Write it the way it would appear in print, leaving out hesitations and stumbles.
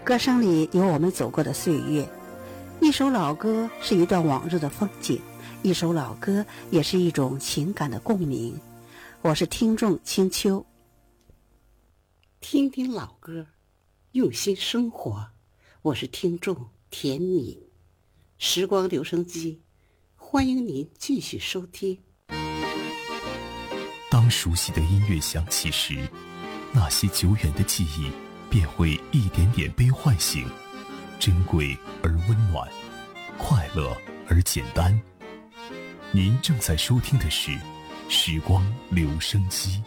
歌声里有我们走过的岁月，一首老歌是一段往日的风景，一首老歌也是一种情感的共鸣。我是听众清秋， 听听老歌，用心生活。我是听众田敏，时光留声机，欢迎您继续收听。 当熟悉的音乐响起时，那些久远的记忆便会一点点被唤醒，珍贵而温暖，快乐而简单。您正在收听的是时光留声机。